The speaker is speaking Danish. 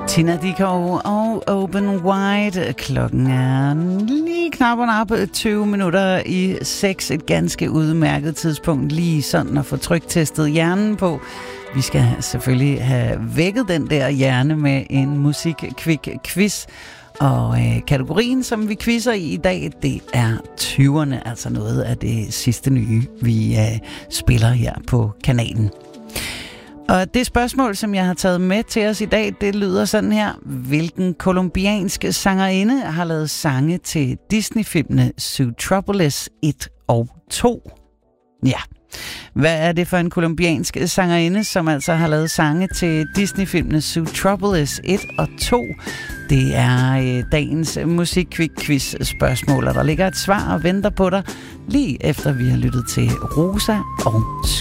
Tina Dickow og Open Wide. Klokken er lige knap og nap 20 minutter i 6. Et ganske udmærket tidspunkt lige sådan at få tryktestet hjernen på. Vi skal selvfølgelig have vækket den der hjerne med en musikkvik-quiz. Og kategorien, som vi quizzer i dag, det er 20'erne, altså noget af det sidste nye, vi spiller her på kanalen. Og det spørgsmål, som jeg har taget med til os i dag, det lyder sådan her. Hvilken kolumbiansk sangerinde har lavet sange til Disney-filmene Zootropolis 1 og 2? Ja. Hvad er det for en kolumbiansk sangerinde, som altså har lavet sange til Disney-filmene Zootropolis 1 og 2? Det er dagens musikquiz-spørgsmål, og der ligger et svar og venter på dig, lige efter vi har lyttet til Rosa og